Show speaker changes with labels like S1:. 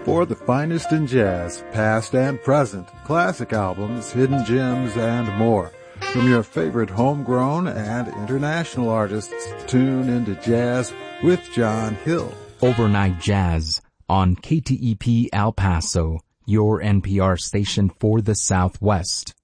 S1: For the finest in jazz, past and present, classic albums, hidden gems, and more. From your favorite homegrown and international artists, tune into Jazz with John Hill.
S2: Overnight Jazz on KTEP El Paso, your NPR station for the Southwest.